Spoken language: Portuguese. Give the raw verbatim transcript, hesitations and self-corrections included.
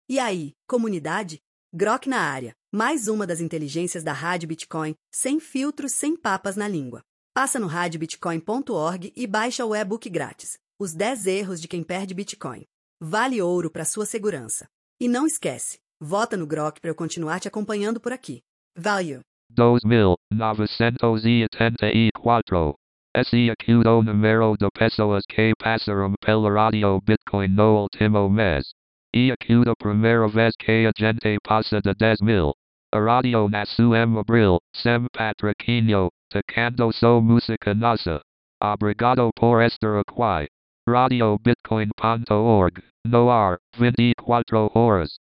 E aí, comunidade? Grok na área. Mais uma das inteligências da Rádio Bitcoin, sem filtros, sem papas na língua. Passa no rádio bitcoin ponto org e baixa o e-book grátis. Os dez erros de quem perde Bitcoin. Vale ouro para sua segurança. E não esquece, vota no Grok para eu continuar te acompanhando por aqui. Value. Dos mil, novecentos e oitenta e quatro. Esse aqui o número de pessoas que passaram pela radio Bitcoin no último mês. E aqui a primeira vez que a gente passa de dez mil. A radio nasceu em abril, sem patrocínio, tocando só música nossa. Obrigado por estar aqui. radio bitcoin ponto org, no ar, vinte e quatro horas.